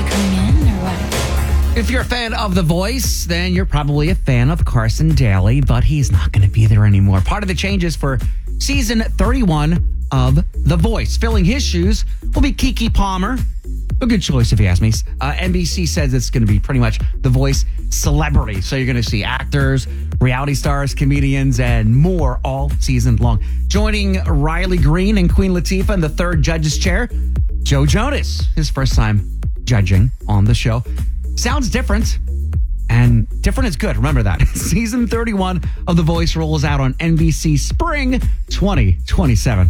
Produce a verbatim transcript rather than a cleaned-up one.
you coming in or what? If you're a fan of The Voice, then you're probably a fan of Carson Daly, but he's not going to be there anymore. Part of the changes for season thirty-one of The Voice. Filling his shoes will be Kiki Palmer. A good choice, if you ask me. Uh, N B C says it's going to be pretty much The Voice celebrity. So you're going to see actors, reality stars, comedians, and more all season long. Joining Riley Green and Queen Latifah in the third judge's chair, Joe Jonas, his first time judging on the show. Sounds different, and different is good. Remember that. Season thirty-one of The Voice rolls out on N B C spring twenty twenty-seven.